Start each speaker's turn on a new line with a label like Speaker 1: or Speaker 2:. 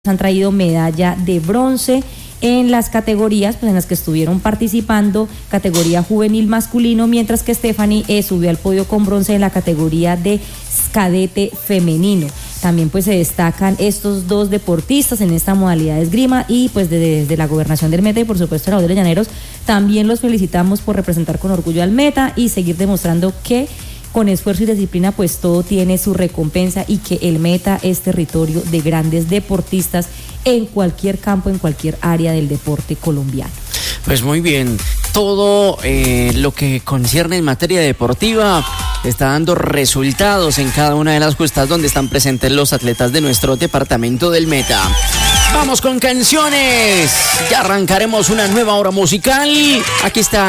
Speaker 1: han traído medalla de bronce en las categorías en las que estuvieron participando, categoría juvenil masculino, mientras que Stephanie subió al podio con bronce en la categoría de cadete femenino. También pues se destacan estos dos deportistas en esta modalidad de esgrima y pues desde la gobernación del Meta y por supuesto de la Llaneros también los felicitamos por representar con orgullo al Meta y seguir demostrando que con esfuerzo y disciplina pues todo tiene su recompensa y que el Meta es territorio de grandes deportistas en cualquier campo, en cualquier área del deporte colombiano.
Speaker 2: Pues muy bien, todo lo que concierne en materia deportiva está dando resultados en cada una de las justas donde están presentes los atletas de nuestro departamento del Meta. Vamos con canciones, ya arrancaremos una nueva hora musical, aquí está